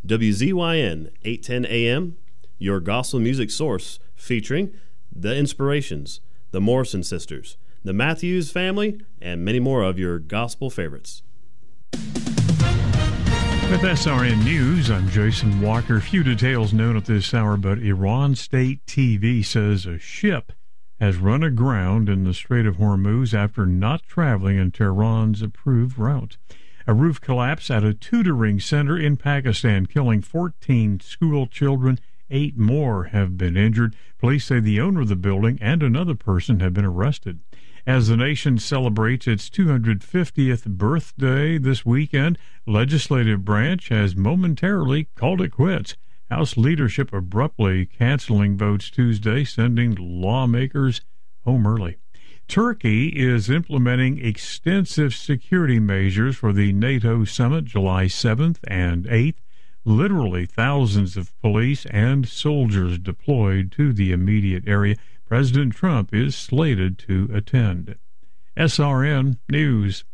WZYN 810 AM, your gospel music source featuring The Inspirations, the Morrison Sisters, the Matthews Family, and many more of your gospel favorites. With SRN News, I'm Jason Walker. Few details known at this hour, but Iran State TV says a ship has run aground in the Strait of Hormuz after not traveling in Tehran's approved route. A roof collapse at a tutoring center in Pakistan, killing 14 school children. 8 more have been injured. Police say the owner of the building and another person have been arrested. As the nation celebrates its 250th birthday this weekend, legislative branch has momentarily called it quits. House leadership abruptly canceling votes Tuesday, sending lawmakers home early. Turkey is implementing extensive security measures for the NATO summit July 7th and 8th. Literally thousands of police and soldiers deployed to the immediate area. President Trump is slated to attend. SRN News.